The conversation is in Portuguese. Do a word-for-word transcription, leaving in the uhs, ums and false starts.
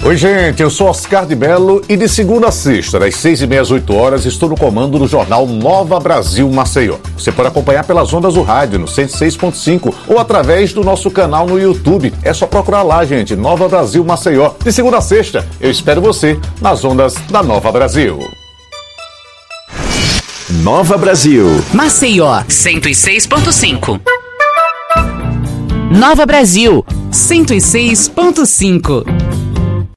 Oi, gente, eu sou Oscar de Mello e de segunda a sexta, das seis e meia às oito horas, estou no comando do jornal Nova Brasil Maceió. Você pode acompanhar pelas ondas do rádio no cento e seis ponto cinco ou através do nosso canal no YouTube. É só procurar lá, gente, Nova Brasil Maceió. De segunda a sexta, eu espero você nas ondas da Nova Brasil. Nova Brasil. Maceió, cento e seis ponto cinco. Nova Brasil, cento e seis ponto cinco.